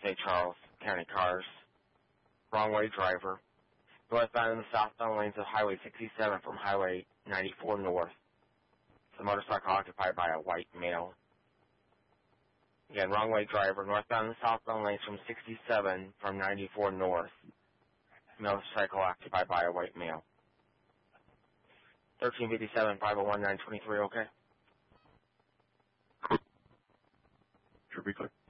St. Charles County cars. Wrong way driver. Northbound and southbound lanes of Highway 67 from Highway 94 north. The motorcycle occupied by a white male. Again, wrong way driver. Northbound and southbound lanes from 67 from 94 north. Motorcycle occupied by a white male. 1357, 501, 923, okay? Should be clear.